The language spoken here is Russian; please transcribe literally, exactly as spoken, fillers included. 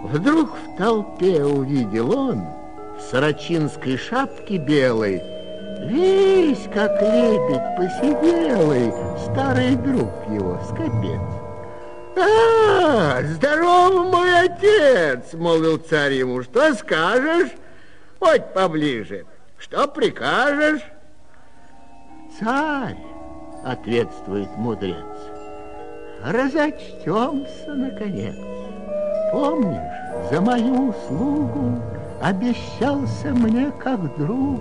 Вдруг в толпе увидел он в сорочинской шапке белой, весь как лебедь посиделый, старый друг его, Скопец. «А, здорово, мой отец!» — молвил царь ему. «Что скажешь? Хоть поближе. Что прикажешь?» «Царь!» — ответствует мудрец. «Разочтемся, наконец. Помнишь, за мою услугу обещался мне как друг